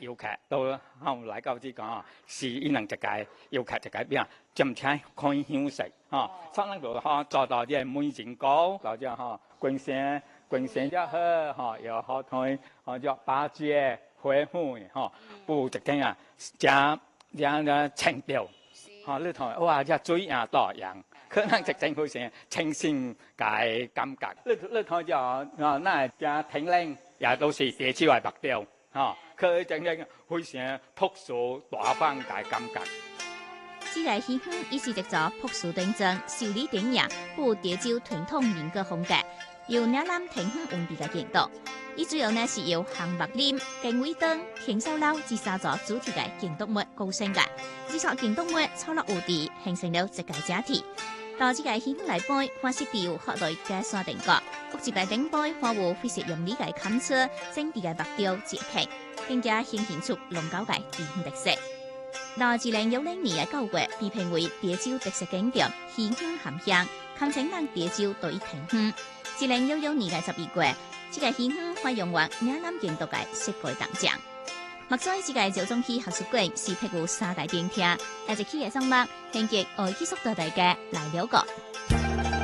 遊客到後來到這個是伊能一個遊客一個邊盡情可以享受嚇，可能就做到啲美景高，或者觀賞一下嚇，又好睇或者巴結花卉嚇，不一定啊，這情調嚇，你睇哇，這水啊多樣，可能真好似清新嘅感覺，你睇就那這天冷也都是地質為白調嚇，佢真係非常樸素大方嘅感覺。 這個戲院以是一座樸素端正、秀麗典雅、富潮州傳統民歌風格，由嶺南天園皇帝嘅建築。伊主要呢是由紅木林、經緯燈、天壽樓這三座主題嘅建築物構成嘅。這座建築物坐落有地，形成了一個整體。到這個戲院內背，花式調學來嘅山頂角，屋一個頂背花有非常用力嘅砍車，整地嘅木雕折屏，更加顯現出龍崗嘅地方特色。到2010年嘅9月，被評為潮州特色景點，戲院含鄉，堪稱咱潮州第一天園。2011年嘅12月，這個戲院採用灣嶺南建築嘅設計當獎。目前這個州中區學術館是辟有3大電廳，也一期嘅上幕，慶祝愛藝術大大嘅來了個。